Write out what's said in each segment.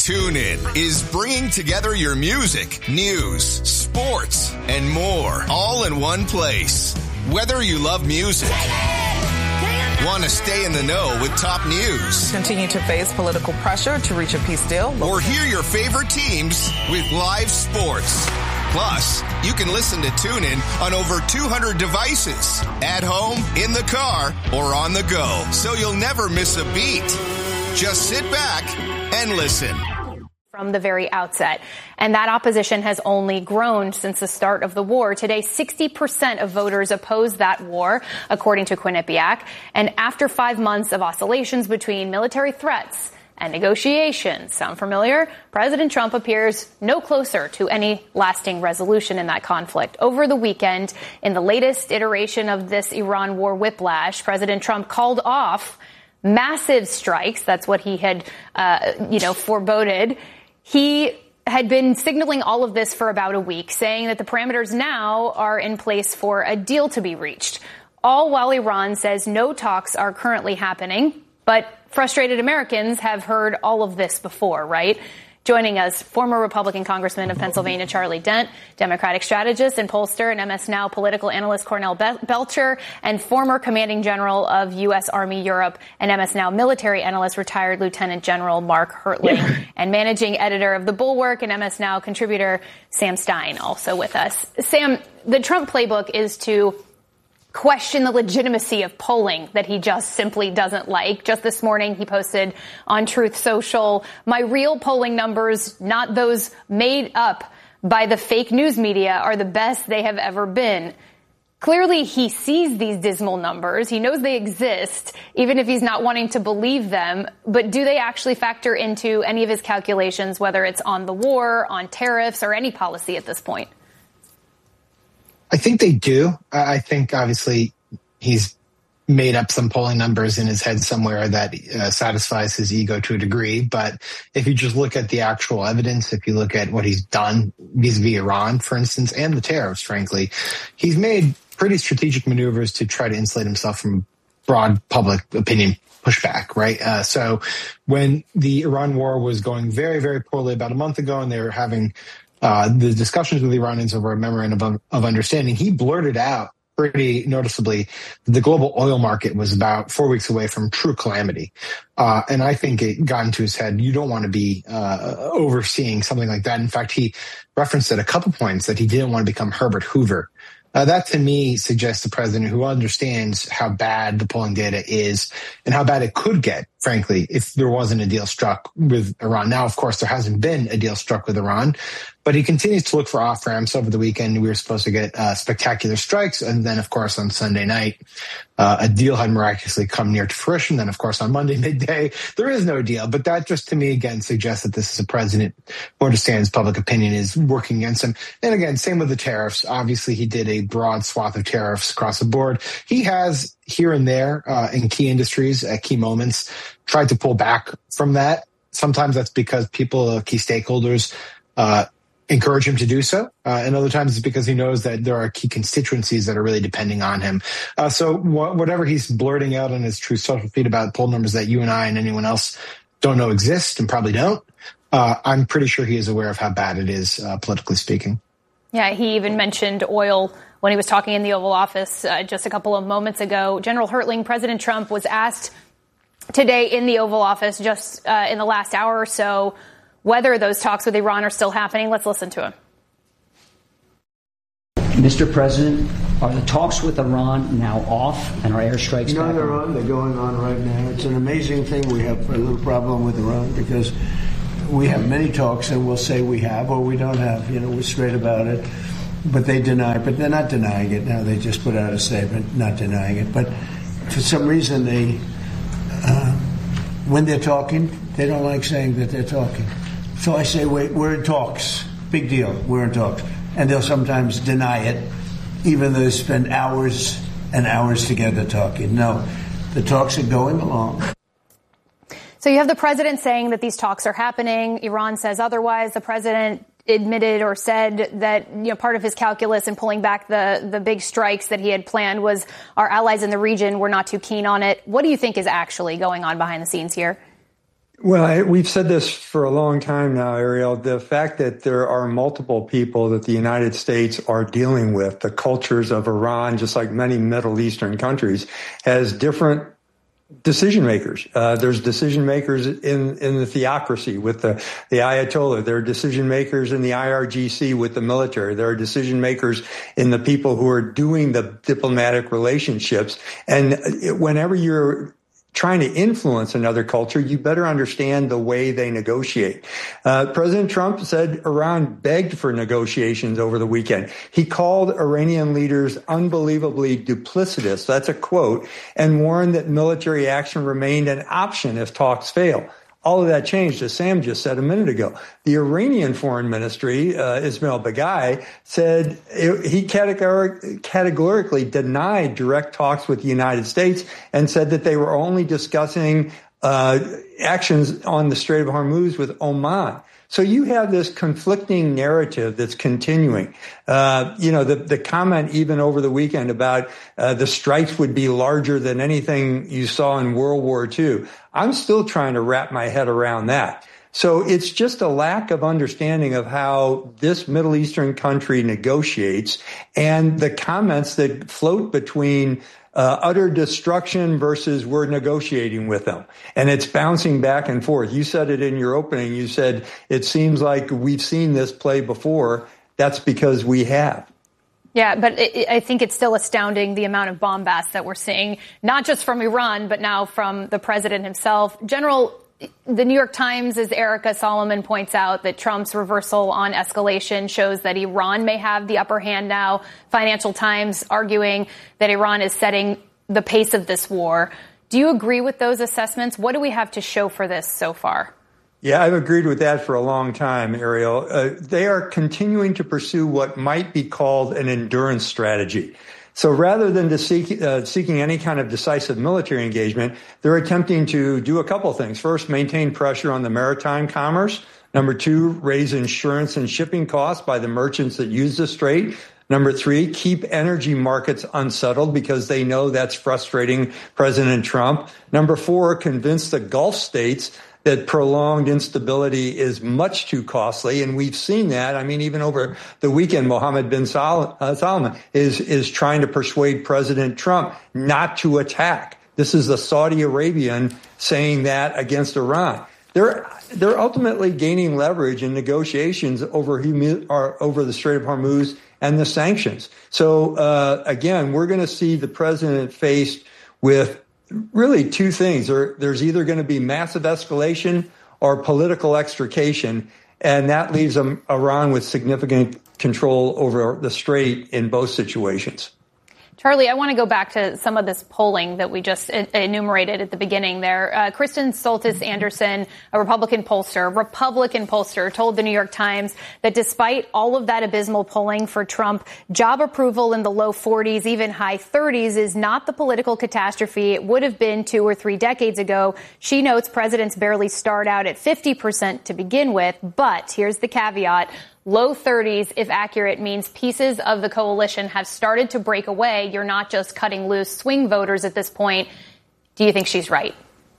TuneIn is bringing together your music, news, sports, and more all in one place. Whether you love music, want to stay in the know with top news, continue to face political pressure to reach a peace deal, or hear your favorite teams with live sports. Plus, you can listen to TuneIn on over 200 devices, at home, in the car, or on the go, so you'll never miss a beat. Just sit back and listen. From the very outset. And that opposition has only grown since the start of the war. Today, 60% of voters oppose that war, according to Quinnipiac. And after 5 months of oscillations between military threats and negotiations, sound familiar? President Trump appears no closer to any lasting resolution in that conflict. Over the weekend, in the latest iteration of this Iran war whiplash, President Trump called off massive strikes. That's what he had, foreboded. He had been signaling all of this for about a week, saying that the parameters now are in place for a deal to be reached, all while Iran says no talks are currently happening. But frustrated Americans have heard all of this before, right? Joining us, former Republican Congressman of Pennsylvania, Charlie Dent, Democratic strategist and pollster and MS Now political analyst Cornell Belcher, and former commanding general of U.S. Army Europe and MS Now military analyst, retired Lieutenant General Mark Hertling, and managing editor of The Bulwark and MS Now contributor Sam Stein, also with us. Sam, the Trump playbook is to question the legitimacy of polling that he just simply doesn't like. Just this morning, he posted on Truth Social, "My real polling numbers, not those made up by the fake news media, are the best they have ever been." Clearly, he sees these dismal numbers. He knows they exist, even if he's not wanting to believe them. But do they actually factor into any of his calculations, whether it's on the war, on tariffs, or any policy at this point? I think they do. I think, obviously, he's made up some polling numbers in his head somewhere that satisfies his ego to a degree. But if you just look at the actual evidence, if you look at what he's done vis-a-vis Iran, for instance, and the tariffs, frankly, he's made pretty strategic maneuvers to try to insulate himself from broad public opinion pushback, right? So when the Iran war was going very, very poorly about a month ago, and they were having the discussions with the Iranians over a memorandum of understanding, he blurted out pretty noticeably that the global oil market was about 4 weeks away from true calamity. And I think it got into his head. You don't want to be overseeing something like that. In fact, he referenced at a couple points that he didn't want to become Herbert Hoover. That, to me, suggests the president who understands how bad the polling data is and how bad it could get, frankly, if there wasn't a deal struck with Iran. Now, of course, there hasn't been a deal struck with Iran, but he continues to look for off-ramps. Over the weekend, we were supposed to get spectacular strikes. And then, of course, on Sunday night, a deal had miraculously come near to fruition. Then, of course, on Monday midday, there is no deal. But that just, to me, again, suggests that this is a president who understands public opinion is working against him. And again, same with the tariffs. Obviously, he did a broad swath of tariffs across the board. He has here and there in key industries at key moments tried to pull back from that. Sometimes that's because people, key stakeholders, encourage him to do so. And other times it's because he knows that there are key constituencies that are really depending on him. So whatever he's blurting out on his true social feed about poll numbers that you and I and anyone else don't know exist and probably don't, I'm pretty sure he is aware of how bad it is, politically speaking. Yeah, he even mentioned oil when he was talking in the Oval Office just a couple of moments ago. General Hertling, President Trump was asked today in the Oval Office just in the last hour or so whether those talks with Iran are still happening. Let's listen to him. Mr. President, are the talks with Iran now off and are airstrikes back on? No, they're on. They're going on right now. It's an amazing thing. We have a little problem with Iran because we have many talks and we'll say we have or we don't have. You know, we're straight about it. But they deny. But they're not denying it now. They just put out a statement not denying it. But for some reason, they, when they're talking, they don't like saying that they're talking. So I say, wait, we're in talks. Big deal. We're in talks. And they'll sometimes deny it, even though they spend hours and hours together talking. No, the talks are going along. So you have the president saying that these talks are happening. Iran says otherwise. The president admitted or said that, you know, part of his calculus in pulling back the big strikes that he had planned was our allies in the region were not too keen on it. What do you think is actually going on behind the scenes here? Well, we've said this for a long time now, Ariel. The fact that there are multiple people that the United States are dealing with, the cultures of Iran, just like many Middle Eastern countries, has different decision makers. There's decision makers in the theocracy with the Ayatollah. There are decision makers in the IRGC with the military. There are decision makers in the people who are doing the diplomatic relationships. And whenever you're trying to influence another culture, you better understand the way they negotiate. President Trump said Iran begged for negotiations over the weekend. He called Iranian leaders unbelievably duplicitous, that's a quote, and warned that military action remained an option if talks fail. All of that changed, as Sam just said a minute ago. The Iranian Foreign Ministry, Ismail Baghai, said he categorically denied direct talks with the United States and said that they were only discussing actions on the Strait of Hormuz with Oman. So you have this conflicting narrative that's continuing. The comment even over the weekend about the strikes would be larger than anything you saw in World War II. I'm still trying to wrap my head around that. So it's just a lack of understanding of how this Middle Eastern country negotiates, and the comments that float between utter destruction versus we're negotiating with them. And it's bouncing back and forth. You said it in your opening. You said it seems like we've seen this play before. That's because we have. Yeah, but I think it's still astounding the amount of bombast that we're seeing, not just from Iran, but now from the president himself. General, the New York Times, as Erica Solomon points out, that Trump's reversal on escalation shows that Iran may have the upper hand now. Financial Times arguing that Iran is setting the pace of this war. Do you agree with those assessments? What do we have to show for this so far? Yeah, I've agreed with that for a long time, Ariel. They are continuing to pursue what might be called an endurance strategy. So rather than seeking any kind of decisive military engagement, they're attempting to do a couple things. First, maintain pressure on the maritime commerce. Number two, raise insurance and shipping costs by the merchants that use the strait. Number three, keep energy markets unsettled because they know that's frustrating President Trump. Number four, convince the Gulf states that prolonged instability is much too costly. And we've seen that. I mean, even over the weekend, Mohammed bin Salman is trying to persuade President Trump not to attack. This is the Saudi Arabian saying that against Iran. They're ultimately gaining leverage in negotiations over the Strait of Hormuz and the sanctions. So, again, we're going to see the president faced with really two things. There's either going to be massive escalation or political extrication, and that leaves Iran with significant control over the strait in both situations. Charlie, I want to go back to some of this polling that we just enumerated at the beginning there. Kristen Soltis Anderson, a Republican pollster, told the New York Times that despite all of that abysmal polling for Trump, job approval in the low 40s, even high 30s is not the political catastrophe it would have been 2 or 3 decades ago. She notes presidents barely start out at 50% to begin with, but here's the caveat. Low 30s, if accurate, means pieces of the coalition have started to break away. You're not just cutting loose swing voters at this point. Do you think she's right?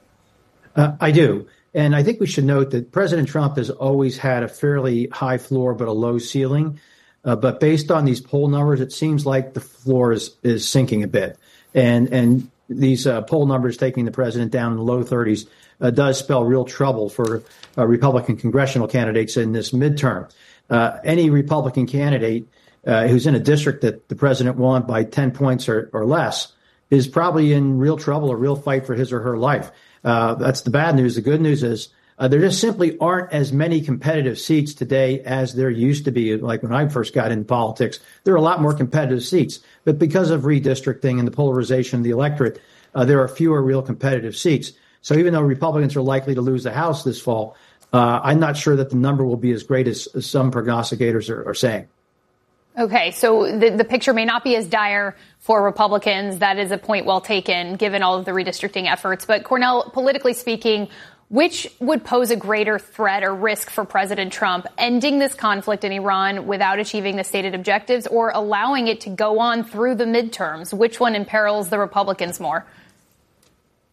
I do. And I think we should note that President Trump has always had a fairly high floor but a low ceiling. But based on these poll numbers, it seems like the floor is sinking a bit. And these poll numbers taking the president down in the low 30s does spell real trouble for Republican congressional candidates in this midterm. Any Republican candidate who's in a district that the president won by 10 points or less is probably in real trouble, a real fight for his or her life. That's the bad news. The good news is there just simply aren't as many competitive seats today as there used to be. Like when I first got into politics, there are a lot more competitive seats. But because of redistricting and the polarization of the electorate, there are fewer real competitive seats. So even though Republicans are likely to lose the House this fall, I'm not sure that the number will be as great as some prognosticators are saying. Okay, so the picture may not be as dire for Republicans. That is a point well taken, given all of the redistricting efforts. But Cornell, politically speaking, which would pose a greater threat or risk for President Trump, ending this conflict in Iran without achieving the stated objectives or allowing it to go on through the midterms? Which one imperils the Republicans more?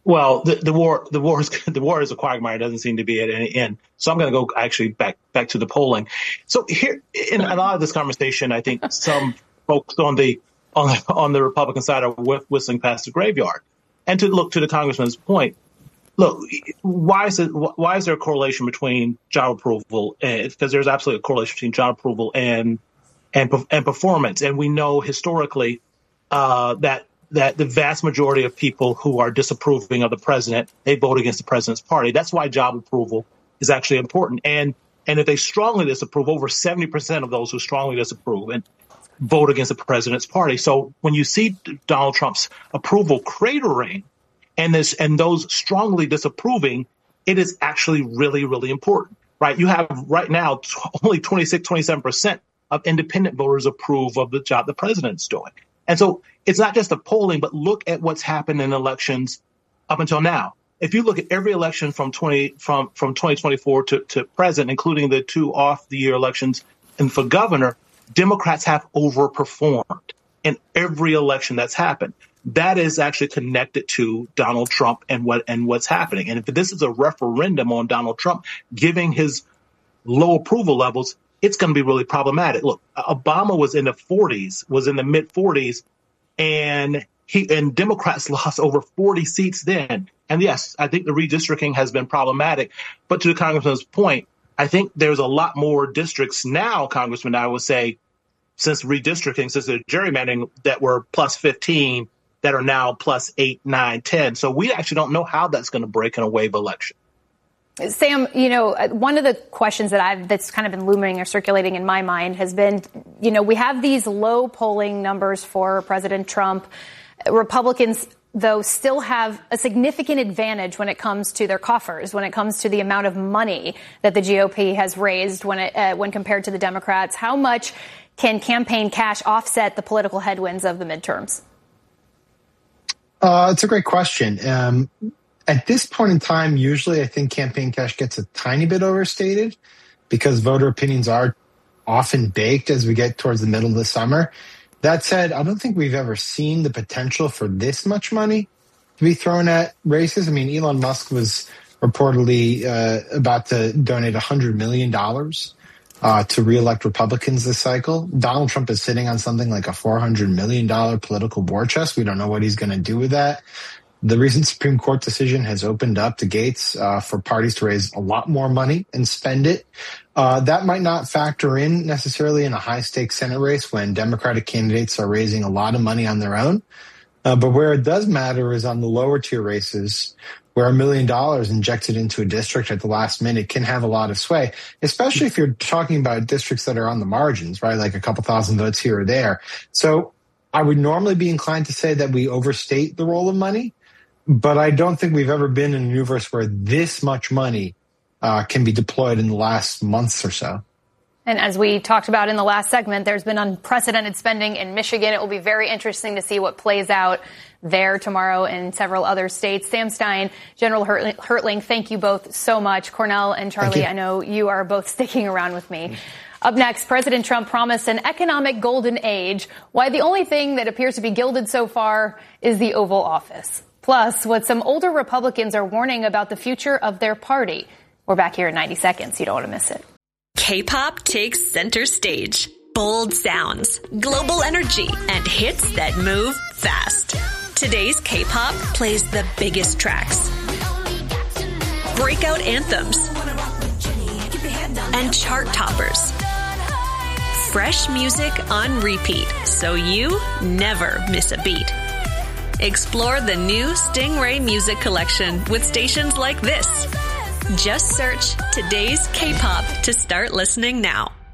Well, the war is a quagmire. It doesn't seem to be at any end. So I'm going to go actually back to the polling. So here in a lot of this conversation, I think some folks on the Republican side are whistling past the graveyard. And to look to the congressman's point, look, why is there a correlation between job approval? Because there's absolutely a correlation between job approval and performance. And we know historically that the vast majority of people who are disapproving of the president, they vote against the president's party. That's why job approval is actually important. And if they strongly disapprove, over 70% of those who strongly disapprove and vote against the president's party. So when you see Donald Trump's approval cratering and those strongly disapproving, it is actually really, really important, right? You have right now only 27% of independent voters approve of the job the president's doing. And so it's not just the polling, but look at what's happened in elections up until now. If you look at every election from 2024 to present, including the 2 off-the-year elections and for governor, Democrats have overperformed in every election that's happened. That is actually connected to Donald Trump and what's happening. And if this is a referendum on Donald Trump giving his low approval levels, it's going to be really problematic. Look, Obama was in the mid 40s, and Democrats lost over 40 seats then. And yes, I think the redistricting has been problematic. But to the congressman's point, I think there's a lot more districts now, Congressman, I would say, since the gerrymandering, that were plus 15 that are now plus 8, 9, 10. So we actually don't know how that's going to break in a wave election. Sam, one of the questions that's kind of been looming or circulating in my mind has been, we have these low polling numbers for President Trump. Republicans, though, still have a significant advantage when it comes to their coffers, when it comes to the amount of money that the GOP has raised when compared to the Democrats. How much can campaign cash offset the political headwinds of the midterms? It's a great question. At this point in time, usually I think campaign cash gets a tiny bit overstated because voter opinions are often baked as we get towards the middle of the summer. That said, I don't think we've ever seen the potential for this much money to be thrown at races. I mean, Elon Musk was reportedly about to donate $100 million to reelect Republicans this cycle. Donald Trump is sitting on something like a $400 million political war chest. We don't know what he's going to do with that. The recent Supreme Court decision has opened up the gates for parties to raise a lot more money and spend it. That might not factor in necessarily in a high-stakes Senate race when Democratic candidates are raising a lot of money on their own. But where it does matter is on the lower-tier races where $1 million injected into a district at the last minute can have a lot of sway, especially if you're talking about districts that are on the margins, right, like a couple thousand votes here or there. So I would normally be inclined to say that we overstate the role of money. But I don't think we've ever been in a universe where this much money can be deployed in the last months or so. And as we talked about in the last segment, there's been unprecedented spending in Michigan. It will be very interesting to see what plays out there tomorrow in several other states. Sam Stein, General Hertling, thank you both so much. Cornell and Charlie, I know you are both sticking around with me. Up next, President Trump promised an economic golden age. Why the only thing that appears to be gilded so far is the Oval Office. Plus, what some older Republicans are warning about the future of their party. We're back here in 90 seconds. You don't want to miss it. K-pop takes center stage. Bold sounds, global energy, and hits that move fast. Today's K-pop plays the biggest tracks, breakout anthems, and chart toppers. Fresh music on repeat, so you never miss a beat. Explore the new Stingray Music Collection with stations like this. Just search Today's K-pop to start listening now.